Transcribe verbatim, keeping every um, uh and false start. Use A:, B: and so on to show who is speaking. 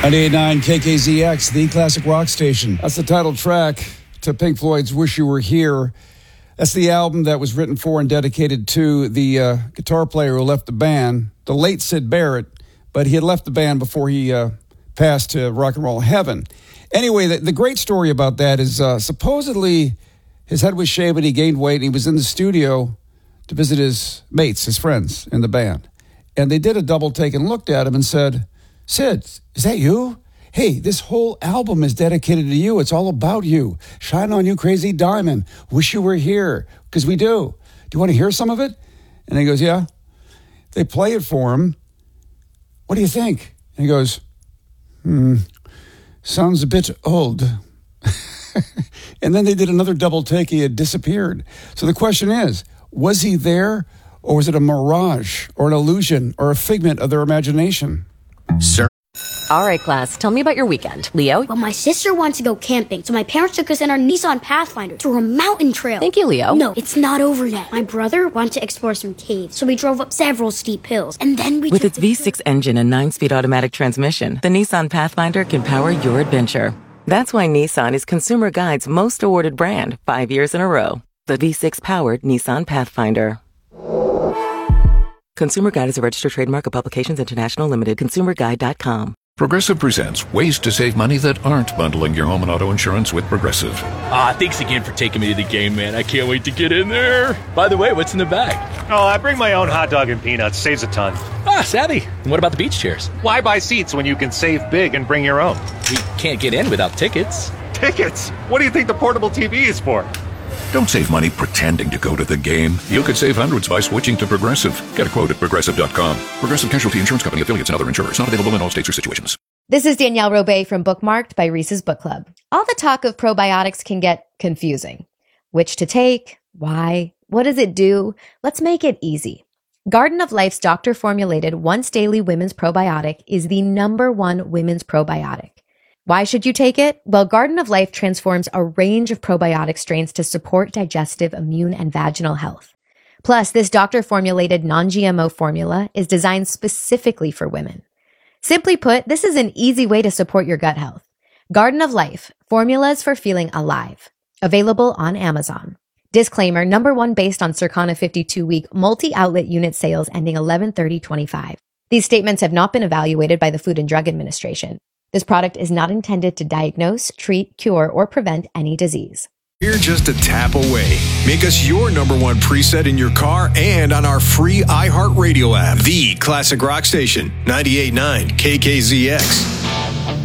A: ninety-eight point nine K K Z X, the classic rock station. That's the title track to Pink Floyd's Wish You Were Here. That's the album that was written for and dedicated to the uh, guitar player who left the band, the late Syd Barrett, but he had left the band before he uh, passed to rock and roll heaven. Anyway, the, the great story about that is uh, supposedly his head was shaved and he gained weight and he was in the studio to visit his mates, his friends in the band. And they did a double take and looked at him and said, "Syd, is that you? Hey, this whole album is dedicated to you. It's all about you. Shine on You, Crazy Diamond. Wish You Were Here." Because we do. Do you want to hear some of it? And he goes, "Yeah." They play it for him. "What do you think?" And he goes, hmm, "Sounds a bit old." And then they did another double take. He had disappeared. So the question is, was he there, or was it a mirage or an illusion or a figment of their imagination?
B: Sir.
C: All right, class, tell me about your weekend. Leo?
D: Well, my sister wanted to go camping, so my parents took us in our Nissan Pathfinder through a mountain trail.
C: Thank you, Leo.
D: No, it's not over yet. My brother wanted to explore some caves, so we drove up several steep hills, and then we
E: With
D: took
E: its V six engine and nine-speed automatic transmission, the Nissan Pathfinder can power your adventure. That's why Nissan is Consumer Guide's most awarded brand five years in a row. The V six-powered Nissan Pathfinder. Consumer Guide is a registered trademark of Publications International Limited. consumer guide dot com.
F: Progressive presents ways to save money that aren't bundling your home and auto insurance with Progressive.
G: Ah, thanks again for taking me to the game, man. I can't wait to get in there. By the way, what's in the bag?
H: Oh, I bring my own hot dog and peanuts. Saves a ton.
G: Ah, savvy. And what about the beach chairs?
H: Why buy seats when you can save big and bring your own?
G: We can't get in without tickets.
H: Tickets? What do you think the portable T V is for?
F: Don't save money pretending to go to the game. You could save hundreds by switching to Progressive. Get a quote at progressive dot com. Progressive Casualty Insurance Company, affiliates, and other insurers. Not available in all states or situations.
I: This is Danielle Robay from Bookmarked by Reese's Book Club. All the talk of probiotics can get confusing. Which to take? Why? What does it do? Let's make it easy. Garden of Life's doctor-formulated once-daily women's probiotic is the number one women's probiotic. Why should you take it? Well, Garden of Life transforms a range of probiotic strains to support digestive, immune, and vaginal health. Plus, this doctor-formulated non-G M O formula is designed specifically for women. Simply put, this is an easy way to support your gut health. Garden of Life, formulas for feeling alive. Available on Amazon. Disclaimer, number one based on Circana fifty-two week multi-outlet unit sales ending eleven thirty twenty-five. These statements have not been evaluated by the Food and Drug Administration. This product is not intended to diagnose, treat, cure, or prevent any disease.
B: We're just a tap away. Make us your number one preset in your car and on our free iHeartRadio app. The classic rock station, ninety-eight point nine K K Z X.